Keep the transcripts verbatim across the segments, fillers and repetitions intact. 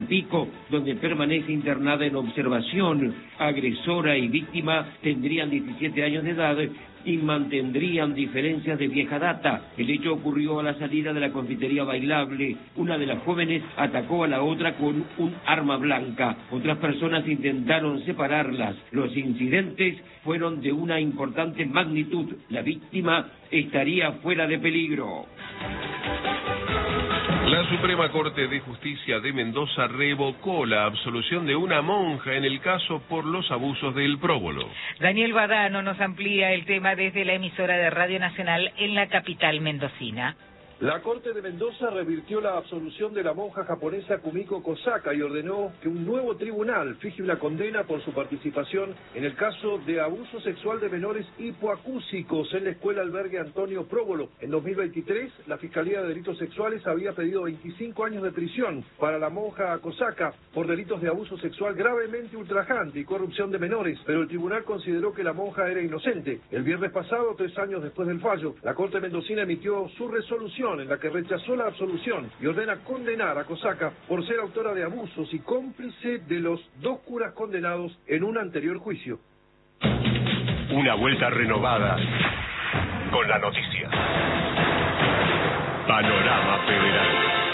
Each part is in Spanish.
Tampico, donde permanece internada en observación. Agresora y víctima tendrían diecisiete años de edad y mantendrían diferencias de vieja data. El hecho ocurrió a la salida de la confitería Bailable. Una de las jóvenes atacó a la otra con un arma blanca. Otras personas intentaron separarlas. Los incidentes fueron de una importante magnitud. La víctima estaría fuera de peligro. La Suprema Corte de Justicia de Mendoza revocó la absolución de una monja en el caso por los abusos del próbolo. Daniel Badano nos amplía el tema desde la emisora de Radio Nacional en la capital mendocina. La Corte de Mendoza revirtió la absolución de la monja japonesa Kumiko Kosaka y ordenó que un nuevo tribunal fije una condena por su participación en el caso de abuso sexual de menores hipoacúsicos en la escuela albergue Antonio Próbolo. En dos mil veintitrés, la Fiscalía de Delitos Sexuales había pedido veinticinco años de prisión para la monja Kosaka por delitos de abuso sexual gravemente ultrajante y corrupción de menores, pero el tribunal consideró que la monja era inocente. El viernes pasado, tres años después del fallo, la Corte mendocina emitió su resolución en la que rechazó la absolución y ordena condenar a Kosaka por ser autora de abusos y cómplice de los dos curas condenados en un anterior juicio. Una vuelta renovada con la noticia. Panorama Federal.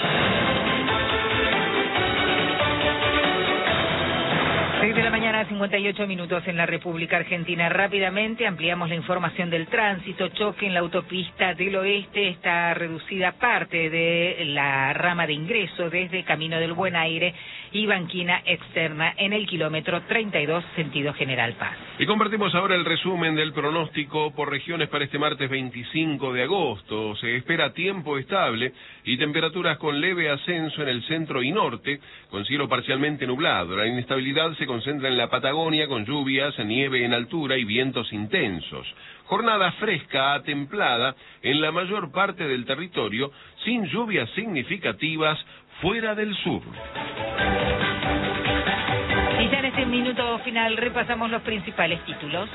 seis de la mañana, cincuenta y ocho minutos en la República Argentina. Rápidamente ampliamos la información del tránsito. Choque en la autopista del Oeste. Está reducida parte de la rama de ingreso desde Camino del Buen Aire y banquina externa en el kilómetro treinta y dos, sentido General Paz. Y compartimos ahora el resumen del pronóstico por regiones para este martes veinticinco de agosto. Se espera tiempo estable y temperaturas con leve ascenso en el centro y norte, con cielo parcialmente nublado. La inestabilidad se concentra en la Patagonia con lluvias, nieve en altura y vientos intensos. Jornada fresca a templada en la mayor parte del territorio, sin lluvias significativas fuera del sur. Y ya en este minuto final repasamos los principales títulos.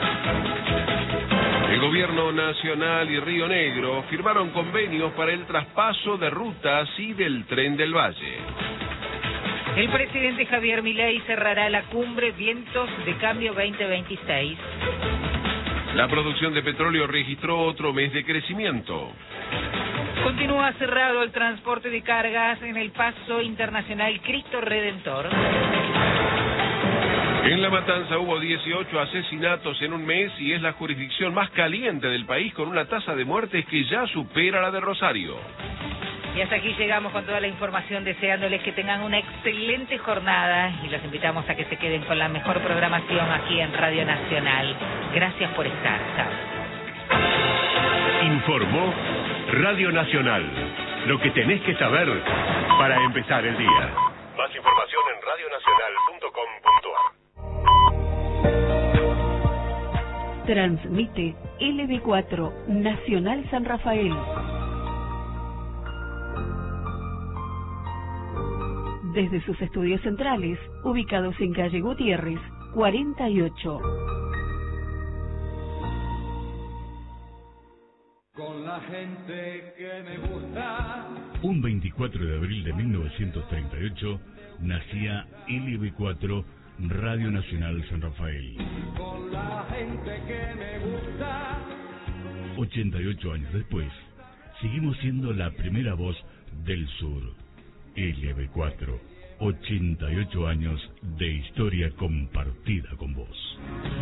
El Gobierno Nacional y Río Negro firmaron convenios para el traspaso de rutas y del Tren del Valle. El presidente Javier Milei cerrará la cumbre Vientos de Cambio veinte veintiséis. La producción de petróleo registró otro mes de crecimiento. Continúa cerrado el transporte de cargas en el paso internacional Cristo Redentor. En La Matanza hubo dieciocho asesinatos en un mes y es la jurisdicción más caliente del país con una tasa de muertes que ya supera la de Rosario. Y hasta aquí llegamos con toda la información, deseándoles que tengan una excelente jornada y los invitamos a que se queden con la mejor programación aquí en Radio Nacional. Gracias por estar. Chao. Informó Radio Nacional. Lo que tenés que saber para empezar el día. Más información en radio nacional punto com punto a r. Transmite L B cuatro Nacional San Rafael. Desde sus estudios centrales, ubicados en calle Gutiérrez, cuarenta y ocho. Con la gente que me gusta. Un veinticuatro de abril de mil novecientos treinta y ocho nacía L B cuatro Radio Nacional San Rafael. Con la gente que me gusta. ochenta y ocho años después, seguimos siendo la primera voz del sur. L B cuatro, ochenta y ocho años de historia compartida con vos.